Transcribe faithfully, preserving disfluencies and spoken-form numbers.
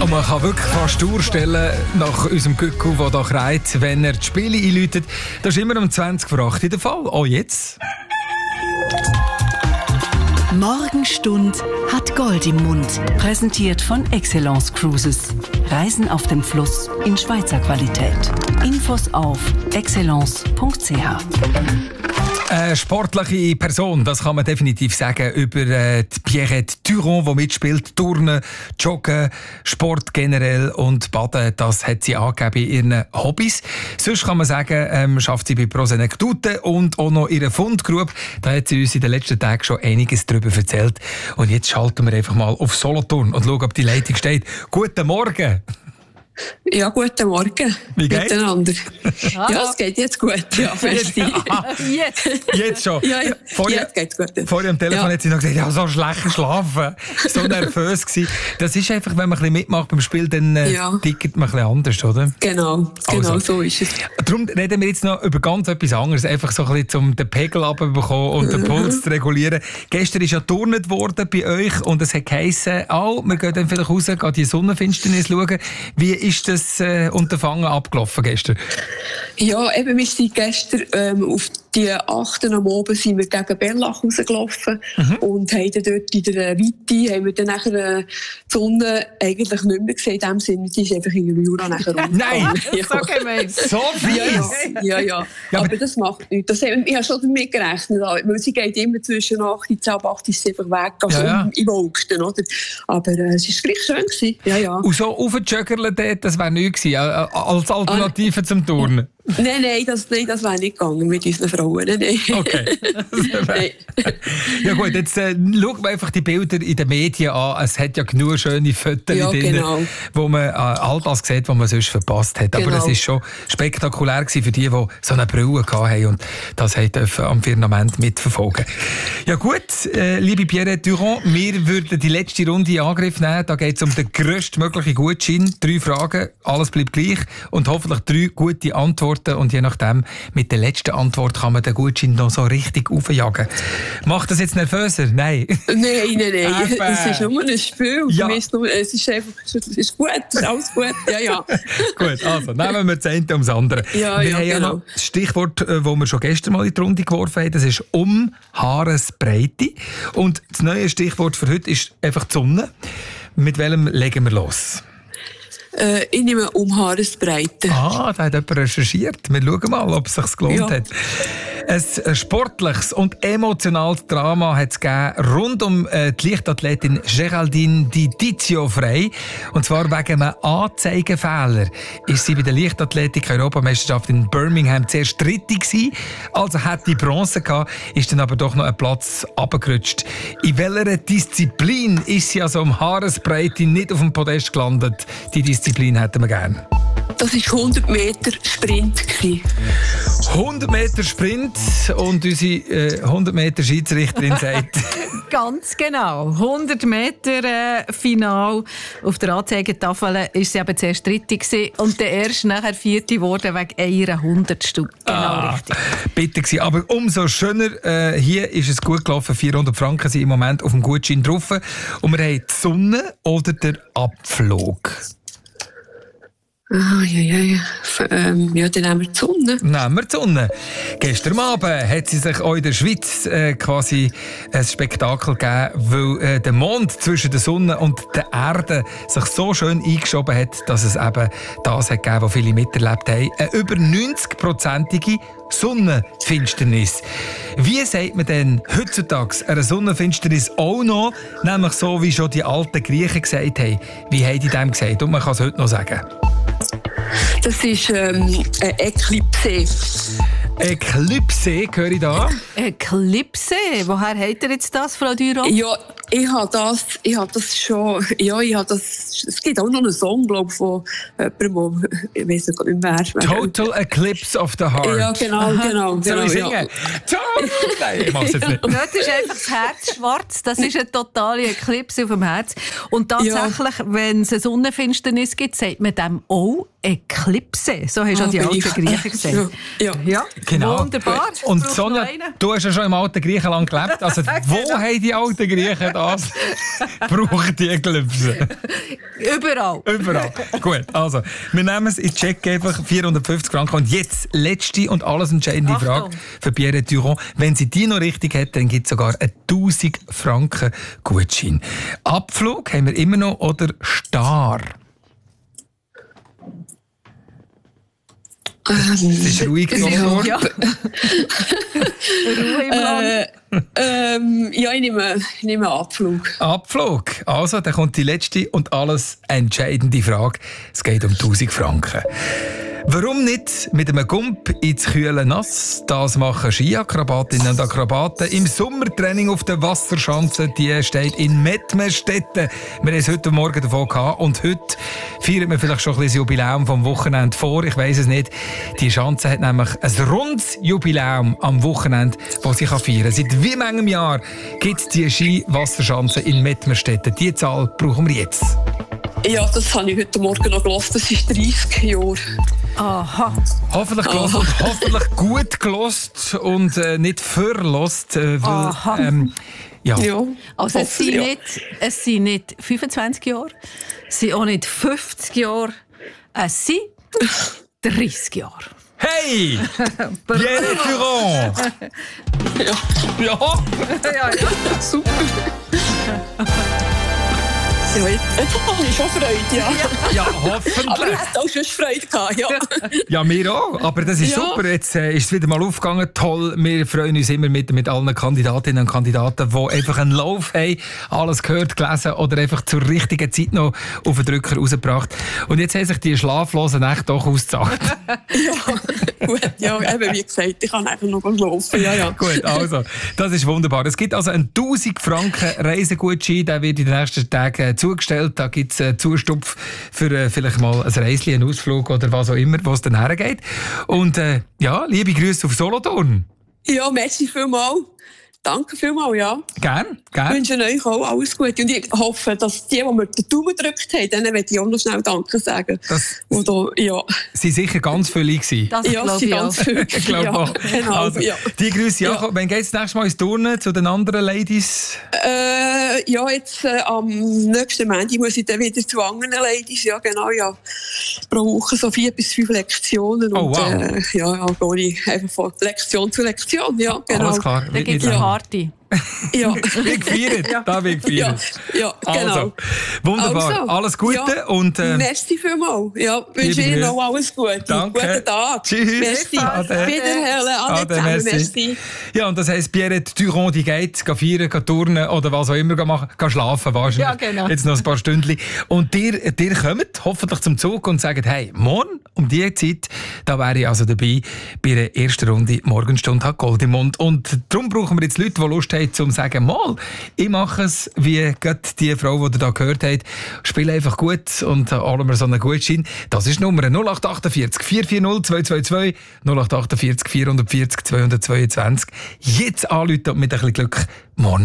Und man kann wirklich fast durchstellen nach unserem Gückel, der da kreit, wenn er die Spiele einläutet. Das ist immer um zwanzig vor acht der Fall. Auch jetzt. Morgenstund hat Gold im Mund. Präsentiert von Excellence Cruises. Reisen auf dem Fluss in Schweizer Qualität. Infos auf excellence punkt c h. Eine sportliche Person, das kann man definitiv sagen über äh, die Pierrette Turon, die mitspielt. Turnen, Joggen, Sport generell und Baden, das hat sie angegeben in ihren Hobbys. Sonst kann man sagen, ähm, schafft sie bei Prosenectute und auch noch ihre Fundgrube. Da hat sie uns in den letzten Tagen schon einiges darüber erzählt. Und jetzt schalten wir einfach mal auf Solothurn und schauen, ob die Leitung steht. Guten Morgen! Ja, guten Morgen Wie geht's? miteinander. Ja, es geht jetzt gut. Ja, jetzt, jetzt. jetzt schon. Ja, ja. Vorher, jetzt geht's gut. Vorher am Telefon ja. hat sie noch gesagt, ja, so schlecht geschlafen, so nervös gewesen. Das ist einfach, wenn man ein bisschen mitmacht beim Spiel, dann äh, ja. tickt man ein bisschen anders, oder? Genau, genau also, so ist es. Darum reden wir jetzt noch über ganz etwas anderes, einfach so ein bisschen, um den Pegel abzubekommen und den Puls zu regulieren. Gestern ist ja turnet worden bei euch und es hat geheissen, oh, wir gehen dann vielleicht raus, gehen die Sonnenfinsternis schauen. Wie ist das äh, Unterfangen abgelaufen gestern? Ja, eben, wir sind gestern ähm, auf die achten am Abend sind wir gegen Bellach rausgelaufen mhm. und haben dann dort in der Weite haben wir dann nachher äh, die Sonne eigentlich nicht mehr gesehen. In dem Sinne, die ist einfach in den Jura nachher runtergegangen. Nein! Ja. So gemein! So viel! Ja, ja, ja, ja. ja aber, aber das macht nichts. Das, ich habe schon damit gerechnet, weil sie geht immer zwischen acht und zehn, acht ist sie einfach weg, also ja, ja. im August, oder? Aber äh, es war gleich schön gewesen. Ja, ja. Und so aufjoggerle dort, das wäre nichts gewesen, als Alternative ah, zum Turnen? Nein, nein, das, nein, das wäre nicht gegangen mit unseren Frauen. Nein. Okay. Nein. Ja gut, jetzt äh, schauen wir einfach die Bilder in den Medien an. Es hat ja genug schöne Fotos ja, drin, genau. wo man äh, all das sieht, was man sonst verpasst hat. Genau. Aber es war schon spektakulär gewesen für die, die so eine Brille hatten und das dürfen am Firmament mitverfolgen. Ja gut, äh, liebe Pierrette Turon, wir würden die letzte Runde in Angriff nehmen. Da geht es um den grösstmöglichen Gutschein. Drei Fragen, alles bleibt gleich und hoffentlich drei gute Antworten. Und je nachdem, mit der letzten Antwort kann man den Gutschein noch so richtig aufjagen. Macht das jetzt nervöser? Nein. Nein, nein, nein. Eben. Es ist nur ein Spiel. Ja. Es ist einfach es ist gut, es ist alles gut. Ja, ja. Gut, also nehmen wir das eine ums andere. Ja, wir ja, haben ja genau. noch das Stichwort, das wir schon gestern mal in die Runde geworfen haben, das ist um Haaresbreite. Und das neue Stichwort für heute ist einfach die Sonne. Mit welchem legen wir los? Äh, ich nehme um Haaresbreite. Ah, da hat jemand recherchiert. Wir schauen mal, ob es sich gelohnt ja. hat. Ein sportliches und emotionales Drama hat es gegeben rund um äh, die Leichtathletin Geraldine Di Tizio Frey. Und zwar wegen einem Anzeigenfehler ist sie bei der Leichtathletik-Europameisterschaft in Birmingham sehr strittig gewesen. Also hat die Bronze gehabt, ist dann aber doch noch ein Platz runtergerutscht. In welcher Disziplin ist sie also um Haaresbreite nicht auf dem Podest gelandet? Die Disziplin hätten wir gerne. Das war hundert Meter Sprint. hundert Meter Sprint und unsere äh, hundert Meter Schiedsrichterin sagt... Ganz genau. hundert Meter äh, Final. Auf der Anzeigetafel war sie eben zuerst Dritte gewesen und der erst nachher Vierte geworden wegen einer Hundertstel. Genau ah, richtig. Bitte gewesen. Aber umso schöner, äh, hier ist es gut gelaufen. vierhundert Franken sind im Moment auf dem Gutschein drauf. Und wir haben die Sonne oder der Abflug. Ah, ja, ja, ja. Ähm, ja, dann nehmen wir die Sonne. Nehmen wir die Sonne. Gestern Abend hat sie sich auch in der Schweiz äh, quasi ein Spektakel gegeben, weil äh, der Mond zwischen der Sonne und der Erde sich so schön eingeschoben hat, dass es eben das hat gegeben, was viele miterlebt haben. Eine über neunzig-prozentige Sonnenfinsternis. Wie sagt man denn heutzutage eine Sonnenfinsternis auch noch? Nämlich so, wie schon die alten Griechen gesagt haben. Wie haben die dem gesagt? Und man kann es heute noch sagen. Das ist ähm, eine Eklipse. Eklipse, höre ich da? Eklipse? Woher hat ihr jetzt das, Frau Duron? Ja, ich habe das, ich habe das schon, ja, ich habe das, es gibt auch noch einen Song, glaube ich, von jemandem, der, ich weiss nicht mehr, wer. Total Eclipse of the Heart. Ja, genau, genau. Soll genau ich singen? Ja. Total! Nein, ich mach's jetzt nicht. Dort ist einfach das Herz schwarz. Das ist eine totale Eklipse auf dem Herz. Und tatsächlich, ja. wenn es eine Sonnenfinsternis gibt, sagt man dem auch Eclipse. So hast Ah, auch die bin alten ich- Griechen gesagt. Ja. Ja, Genau. wunderbar. Und Brauchst Sonja, noch einen? du hast ja schon im alten Griechenland gelebt. Also, wo haben die alten Griechen das? Brauchen die Eclipse? Überall. Überall. Gut, also, wir nehmen es in Check einfach vierhundertfünfzig Franken. Und jetzt letzte und alles entscheidende Achtung. Frage für Pierre Durand. Wenn sie die noch richtig hat, dann gibt es sogar einen tausend Franken Gutschein. Abflug haben wir immer noch oder Star? Es ist ruhig geworden. Ja. Ruhe im Land. Ähm, ja, ich nehme, ich nehme Abflug. Abflug. Also, dann kommt die letzte und alles entscheidende Frage. Es geht um tausend Franken. Warum nicht mit einem Gump ins kühle Nass? Das machen Skiakrobatinnen und Akrobaten im Sommertraining auf der Wasserschanze. Die steht in Mettmerstetten. Wir haben es heute Morgen davon gehabt. Und heute feiern wir vielleicht schon ein bisschen das Jubiläum vom Wochenende vor. Ich weiss es nicht. Die Schanze hat nämlich ein rundes Jubiläum am Wochenende, das sie feiern kann. Seit wie vielen Jahren gibt es die Ski-Wasserschanze in Mettmerstetten? Die Zahl brauchen wir jetzt. Ja, das habe ich heute Morgen noch gelesen. Das ist dreißig Jahre. Aha. Hoffentlich gelost und hoffentlich gut gelost und äh, nicht verlost. Äh, weil, Aha. ähm, ja. Ja. Also es sind, Ja. nicht, es sind nicht fünfundzwanzig Jahre, es sind auch nicht fünfzig Jahre, es sind dreißig Jahre. Hey! Pierre Durand! Ja. Ja! Ja, ja. Super. Ja, jetzt, jetzt habe ich schon Freude, ja. Ja, Aber hoffentlich. ich hätte auch schon Freude gehabt, ja. Ja, wir auch. Aber das ist Ja. super. Jetzt äh, ist es wieder mal aufgegangen. Toll. Wir freuen uns immer mit, mit allen Kandidatinnen und Kandidaten, die einfach einen Lauf haben, alles gehört, gelesen oder einfach zur richtigen Zeit noch auf den Drücker rausgebracht. Und jetzt haben sich die schlaflosen Nächte doch ausgezahlt. Ja, gut, ja, eben wie gesagt, ich kann einfach noch laufen, ja, ja. Gut, also, das ist wunderbar. Es gibt also einen tausend Franken Reisegutschein, der wird in den nächsten Tagen äh, zugestellt. Da gibt es äh, Zustupf für äh, vielleicht mal ein Reisli, einen Ausflug oder was auch immer, wo es dann hergeht. Und äh, ja, liebe Grüße auf Solothurn. Ja, merci vielmals. Danke vielmals, ja. Gern, Ich gern. wünsche euch auch alles Gute. Und ich hoffe, dass die, die mir den Daumen gedrückt haben, denen möchte ich auch noch schnell Danke sagen. Das Und da, ja, sind sicher ganz viele gewesen. Das ja, glaube sie ich auch. ganz viel. Ich glaube ja, auch. genau, Also, ja. die Grüße, Ja. Jakob. Wann geht es nächstes Mal ins Turnen zu den anderen Ladies? Äh, ja, jetzt äh, am nächsten Montag muss ich dann wieder zu anderen Ladies. Ja, genau, ja. Pro Woche so vier bis fünf Lektionen. Oh, und wow. äh, ja, ja, gehe ich einfach von Lektion zu Lektion. Ja, genau. Alles klar. Da Wird gibt nicht es eine lang. Party. Ja, Wie gefeiert. Da wird ja, gefeiert. ja, genau. Also, wunderbar. Also, Alles Gute ja, und äh, merci vielmals. Ja, wünsche liebe Ihnen Grüße. noch alles Gute. Danke. Guten Tag. Tschüss. Merci. Ade. Wiederhören. Ade, Ade, zusammen. merci. Merci. Ja, und das heisst, Pierre Durand, die geht, geht feiern, geht turnen oder was auch immer geht machen, geht schlafen wahrscheinlich. Ja, genau. Jetzt noch ein paar Stündchen. Und ihr, ihr kommt hoffentlich zum Zug und sagt, hey, morgen um diese Zeit, da wäre ich also dabei bei der ersten Runde Morgenstunde hat Gold im Mund. Und darum brauchen wir jetzt Leute, die Lust haben, um zu sagen, mal, ich mache es wie gerade die Frau, die ihr da gehört habt. Spiele einfach gut und äh, holen wir so einen Gutschein. Das ist Nummer null acht achtundvierzig vier vier null zwei zwei zwei null acht achtundvierzig vier vierzig zweihundertzweiundzwanzig. Jetzt anrufen und mit ein bisschen Glück morgen